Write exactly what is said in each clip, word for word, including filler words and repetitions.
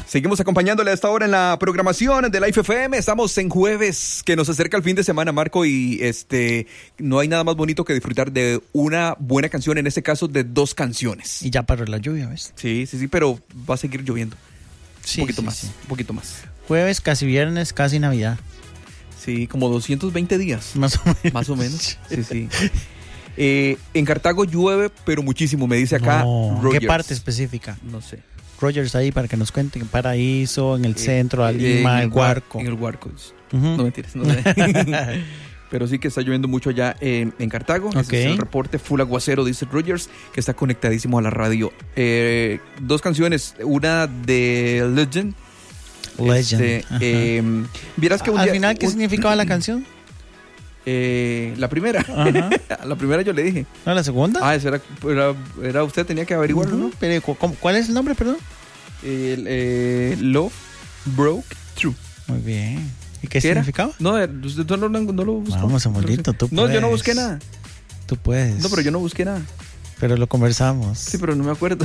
Seguimos acompañándole a esta hora en la programación de Life F M. Estamos en jueves, que nos acerca el fin de semana, Marco, y este no hay nada más bonito que disfrutar de una buena canción, en este caso de dos canciones. Y ya paró la lluvia, ¿ves? Sí, sí, sí, pero va a seguir lloviendo. Sí, un poquito sí, más, sí. un poquito más. Jueves, casi viernes, casi Navidad. Sí, como doscientos veinte días. Más o menos. Más o menos, sí, sí. Eh, en Cartago llueve, pero muchísimo, me dice acá No, Rogers. ¿qué parte específica? No sé. Rogers ahí para que nos cuenten. Paraíso, en el Eh, centro, a eh, Lima, en el Guarco. En el Guarco. Uh-huh. No mentiras, no sé. Pero sí que está lloviendo mucho allá en, en Cartago. Okay. Ese es el reporte full aguacero, dice Rogers, que está conectadísimo a la radio. Eh, dos canciones, una de Legend. Legend. Este, eh, vieras que un Al día, final, ¿qué un, significaba la canción? Eh, la primera. Ajá. La primera yo le dije. ¿No, la segunda? Ah, eso era, era, era usted, tenía que averiguarlo, Uh-huh. ¿no? Pero, ¿cómo- ¿cuál es el nombre, perdón? El, eh, Love Broke Through. Muy bien. ¿Y qué, ¿Qué era? significaba? No, eh, usted no, no, no lo buscó. Vamos, Samuelito, tú No, yo no puedes. busqué nada. Tú puedes. No, pero yo no busqué nada. Pero lo conversamos. Sí, pero no me acuerdo.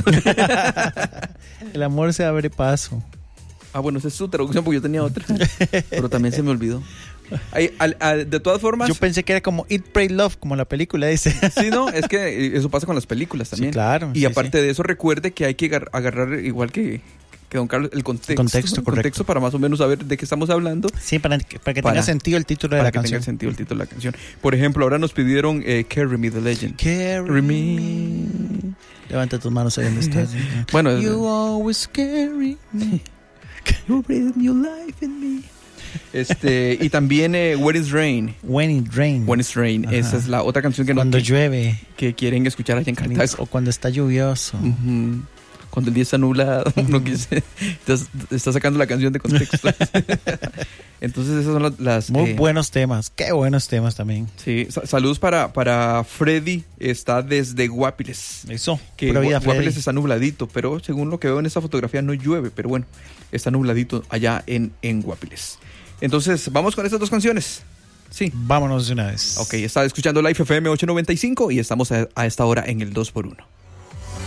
El amor se abre paso. Ah, bueno, esa es su traducción porque yo tenía otra. Pero también se me olvidó. Ay, al, al, de todas formas... Yo pensé que era como Eat, Pray, Love, como la película dice. Sí, no, es que eso pasa con las películas también. Sí, claro. Y sí, aparte sí. de eso, recuerde que hay que agar- agarrar, igual que, que don Carlos, el contexto. El contexto, el correcto. contexto para más o menos saber de qué estamos hablando. Sí, para, para que Para- tenga sentido el título de Para la que canción. tenga sentido el título de la canción. Por ejemplo, ahora nos pidieron eh, Carry Me, The Legend. Carry me. Levanta tus manos ahí donde estás. Bueno, es- You always carry me. You breathe new life in me. Este, y también eh, When It's Rain. When it rains. When It's Rain. Ajá. Esa es la otra canción que, no- Cuando que, llueve. que quieren escuchar allá en Cartago. O cuando está lluvioso. Ujú. Cuando el día está nublado, no quise, estás, estás sacando la canción de contexto. Entonces esas son las... las, Muy eh, buenos temas. Qué buenos temas también. sí, sa- saludos para, para Freddy, está desde Guapiles. Eso. Que Pura vida, Gua- Guapiles Freddy. está nubladito, pero según lo que veo en esta fotografía no llueve, pero bueno, está nubladito allá en, en Guapiles. Entonces, vamos con estas dos canciones. Sí. Vámonos de una vez. Ok, está escuchando Life F M ocho noventa y cinco y estamos a, a esta hora en el dos por uno.